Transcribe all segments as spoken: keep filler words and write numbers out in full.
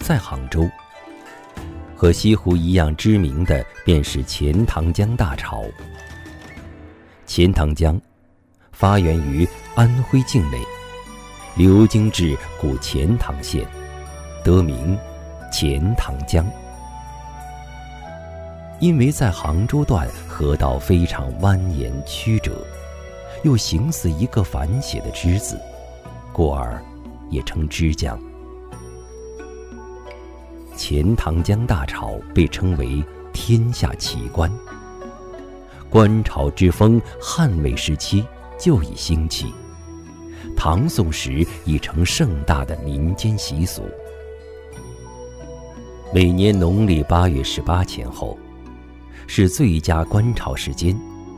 在杭州。和西湖一样知名的便是钱塘江大潮。钱塘江发源于安徽境内，流经至古钱塘县，得名钱塘江。因为在杭州段河道非常蜿蜒曲折，又形似一个反写的之字，故而也称之江。钱塘江大潮被称为天下奇观，观潮之风汉魏时期就已兴起，唐宋时已成盛大的民间习俗。每年农历八月十八前后是最佳观潮时间，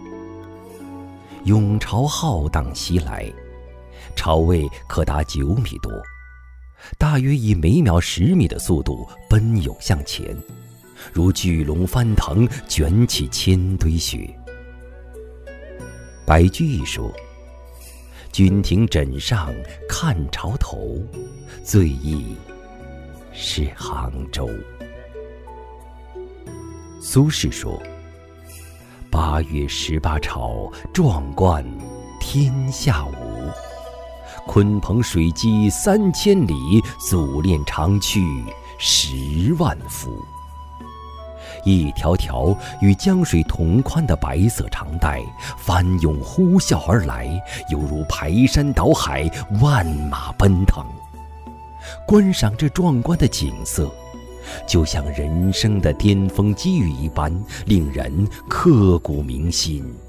涌潮浩荡袭来，潮位可达九米多，大约以每秒十米的速度奔涌向前，如巨龙翻腾，卷起千堆雪。白居易说：“君庭枕上看潮头，最忆是杭州。”苏轼说：“八月十八潮，壮观天下无。鲲鹏水击三千里，祖练长驱十万伏。”一条条与江水同宽的白色长带翻涌呼啸而来，犹如排山倒海，万马奔腾。观赏这壮观的景色，就像人生的巅峰机遇一般，令人刻骨铭心。